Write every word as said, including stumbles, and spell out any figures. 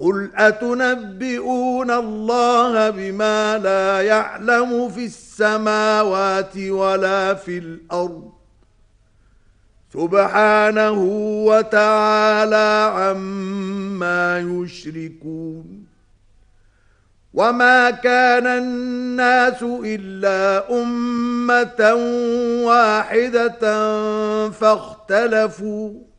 قل أتنبئون الله بما لا يعلم في السماوات ولا في الأرض سبحانه وتعالى عما يشركون وما كان الناس إلا أمة واحدة فاختلفوا